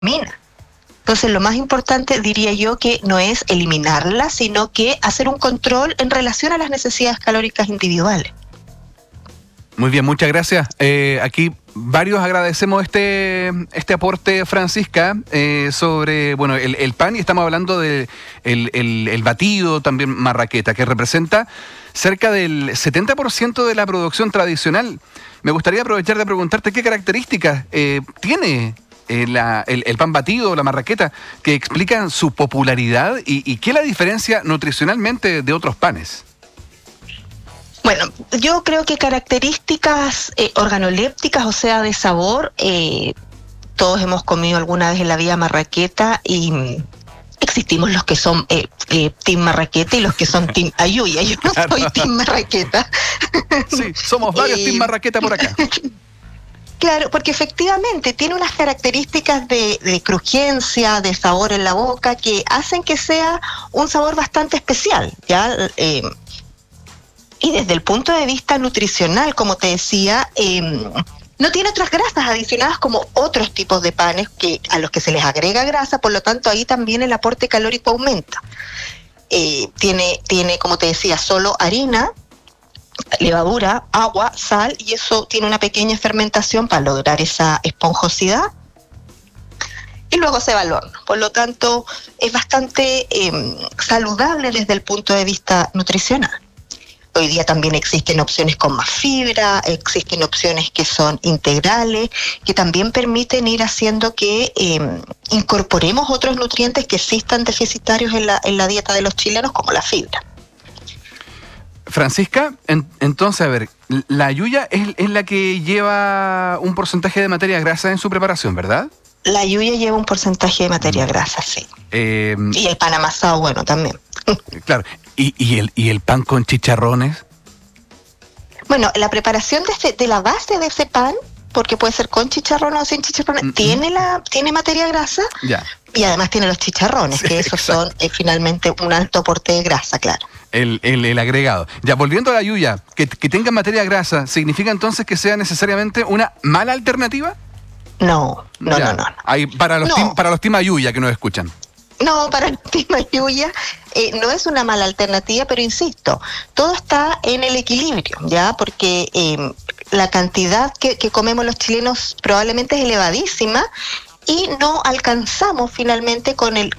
mina. Entonces, lo más importante, diría yo, que no es eliminarla, sino que hacer un control en relación a las necesidades calóricas individuales. Muy bien, muchas gracias. Aquí varios agradecemos este aporte, Francisca, sobre el pan, y estamos hablando del el batido, también marraqueta, que representa cerca del 70% de la producción tradicional. Me gustaría aprovechar de preguntarte qué características tiene el pan batido, la marraqueta, que explican su popularidad y qué la diferencia nutricionalmente de otros panes. Bueno, yo creo que características organolépticas, o sea, de sabor, todos hemos comido alguna vez en la vida marraqueta y existimos los que son team marraqueta y los que son team ayuya. Yo no soy team marraqueta. Sí, somos varios team marraqueta por acá. Claro, porque efectivamente tiene unas características de crujencia, de sabor en la boca, que hacen que sea un sabor bastante especial, ¿ya? Y desde el punto de vista nutricional, como te decía, no tiene otras grasas adicionadas como otros tipos de panes a los que se les agrega grasa, por lo tanto ahí también el aporte calórico aumenta. Tiene, como te decía, solo harina, levadura, agua, sal, y eso tiene una pequeña fermentación para lograr esa esponjosidad, y luego se va al horno. Por lo tanto, es bastante saludable desde el punto de vista nutricional. Hoy día también existen opciones con más fibra, existen opciones que son integrales, que también permiten ir haciendo que incorporemos otros nutrientes que existan deficitarios en la dieta de los chilenos, como la fibra. Francisca, entonces, a ver, la yuya es la que lleva un porcentaje de materia grasa en su preparación, ¿verdad? La yuya lleva un porcentaje de materia grasa, sí. Y el pan amasado, bueno, también. Claro. ¿Y el pan con chicharrones? Bueno, la preparación de la base de ese pan, porque puede ser con chicharrones o sin chicharrones, tiene materia grasa, ya. Y además tiene los chicharrones, sí, que esos son finalmente un alto aporte de grasa, claro. El agregado. Ya, volviendo a la yuya, que tenga materia grasa, ¿significa entonces que sea necesariamente una mala alternativa? No. Hay para los team Ayuya que nos escuchan. No, para el team Ayuya no es una mala alternativa, pero insisto, todo está en el equilibrio, ¿ya? Porque la cantidad que comemos los chilenos probablemente es elevadísima, y no alcanzamos finalmente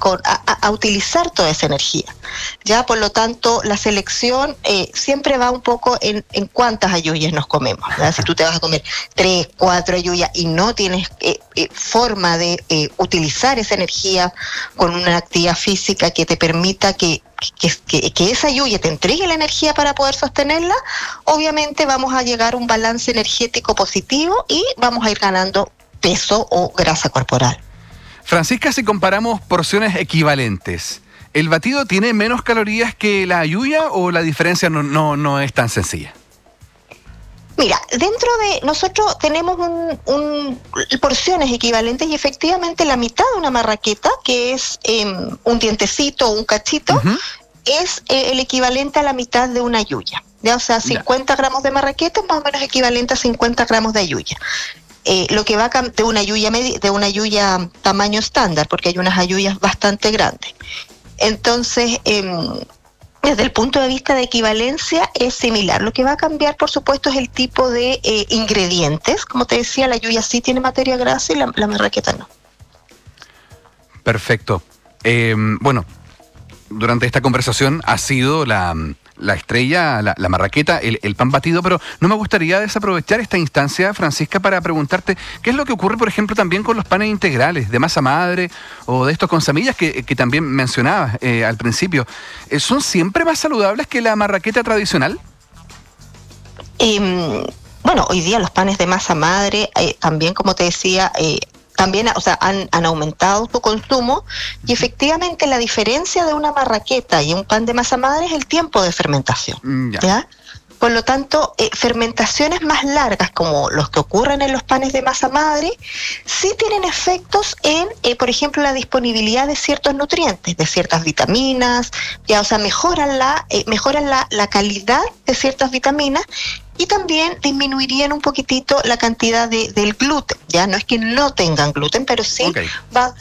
a utilizar toda esa energía. Ya, por lo tanto, la selección siempre va un poco en cuántas ayuyas nos comemos, ¿verdad? Si tú te vas a comer 3, 4 ayuyas y no tienes forma de utilizar esa energía con una actividad física que te permita que esa ayuya te entregue la energía para poder sostenerla, obviamente vamos a llegar a un balance energético positivo y vamos a ir ganando peso o grasa corporal. Francisca, si comparamos porciones equivalentes, ¿el batido tiene menos calorías que la ayuya o la diferencia no es tan sencilla? Mira, dentro de nosotros tenemos porciones equivalentes, y efectivamente la mitad de una marraqueta, que es un dientecito o un cachito, es el equivalente a la mitad de una ayuya. ¿Ya? O sea, 50 gramos de marraqueta es más o menos equivalente a 50 gramos de ayuya. Lo que va de una ayuya tamaño estándar, porque hay unas ayuyas bastante grandes. Entonces, desde el punto de vista de equivalencia es similar. Lo que va a cambiar, por supuesto, es el tipo de ingredientes. Como te decía, la ayuya sí tiene materia grasa y la marraqueta no. Perfecto. Bueno, durante esta conversación ha sido la estrella, la marraqueta, el pan batido, pero no me gustaría desaprovechar esta instancia, Francisca, para preguntarte qué es lo que ocurre, por ejemplo, también con los panes integrales de masa madre o de estos con semillas que también mencionabas al principio. ¿Son siempre más saludables que la marraqueta tradicional? Bueno, hoy día los panes de masa madre, también, como te decía, también, o sea, han aumentado su consumo, y efectivamente la diferencia de una marraqueta y un pan de masa madre es el tiempo de fermentación. ¿Ya? Por lo tanto, fermentaciones más largas, como los que ocurren en los panes de masa madre, sí tienen efectos en, por ejemplo, la disponibilidad de ciertos nutrientes, de ciertas vitaminas, ya, o sea, mejoran la calidad de ciertas vitaminas, y también disminuirían un poquitito la cantidad del gluten. Ya no es que no tengan gluten, pero sí Ok. va